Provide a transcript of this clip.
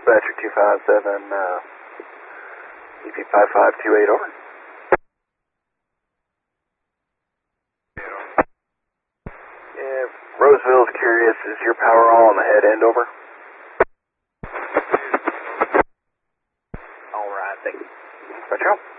Dispatcher 257, EP 5528, over. If Roseville's curious, is your power all on the head end, over? Alright, thank you. Dispatcher.